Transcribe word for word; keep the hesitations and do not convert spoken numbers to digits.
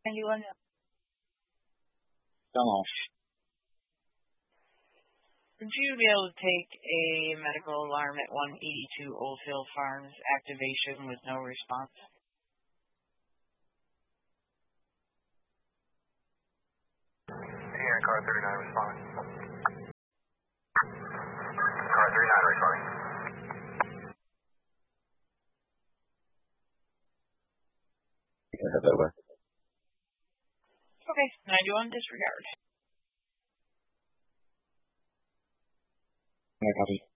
ninety-one. Done off. Would you be able to take a medical alarm at one eighty-two Old Hill Farms activation with no response? Here, car thirty-nine responding. Car thirty-nine responding. You can head that way. Okay, ninety-one, disregard. I copy.